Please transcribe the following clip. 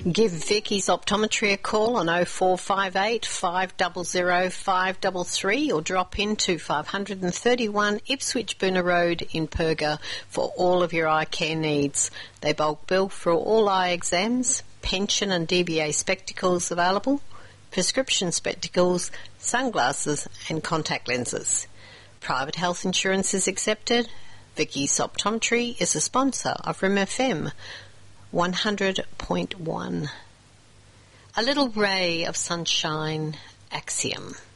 Give Vicky's Optometry a call on 0458 500 533 or drop into 531 Ipswich Boonah Road in Perga for all of your eye care needs. They bulk bill for all eye exams, pension and DBA spectacles available, prescription spectacles, sunglasses and contact lenses. Private health insurance is accepted. Vicky's Optometry is a sponsor of RIM FM 100.1. A little ray of sunshine, Axiom.